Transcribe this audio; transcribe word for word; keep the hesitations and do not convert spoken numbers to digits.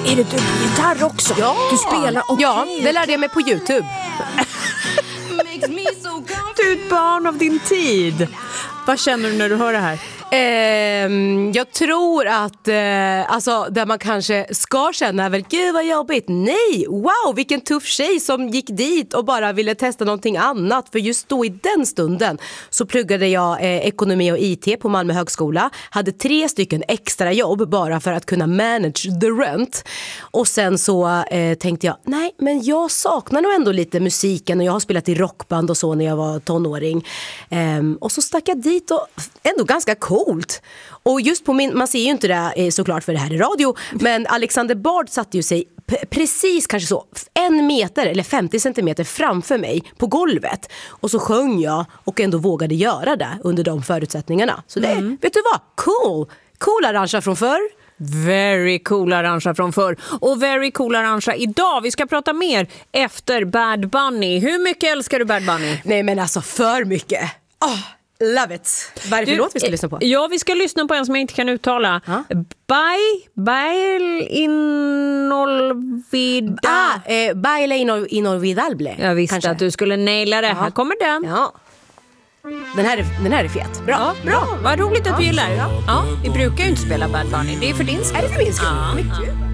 Är det du på gitarr också? Ja. Du spelar okay. Ja, det lärde jag mig på YouTube. Du är ett barn av din tid. Vad känner du när du hör det här? Eh, jag tror att eh, alltså, där man kanske ska känna väl, gud vad jobbigt. Nej, wow, vilken tuff tjej som gick dit och bara ville testa någonting annat. För just då i den stunden så pluggade jag eh, ekonomi och I T på Malmö högskola. Hade tre stycken extra jobb bara för att kunna manage the rent. Och sen så eh, tänkte jag, nej men jag saknar nog ändå lite musiken. Och jag har spelat i rockband och så när jag var tonåring. eh, Och så stack jag dit och ändå ganska cool. Coolt. Och just på min, man ser ju inte det såklart för det här är radio, men Alexander Bard satte ju sig p- precis kanske så en meter eller femtio centimeter framför mig på golvet. Och så sjöng jag och ändå vågade göra det under de förutsättningarna. Så det, mm. vet du vad? Cool. Cool arrangea från förr. Very cool arrangea från förr. Och very cool arrangea idag. Vi ska prata mer efter Bad Bunny. Hur mycket älskar du Bad Bunny? Nej men alltså för mycket. Åh. Oh. Love it. Vad är det för låt vi ska lyssna på? Ja, vi ska lyssna på en som jag inte kan uttala. Huh? Bye, Bail Inolvidable. Ah, eh, Baile Inolvidable. Jag visste kanske att du skulle naila det. Ja. Här kommer den. Ja. Den här är, den här är fet. Bra. Ja, bra. Vad roligt att du gillar. Ja. Ja, vi brukar ju inte spela Bad Bunny. Det är för din skull. Är det för min skull? Ja. Mycket.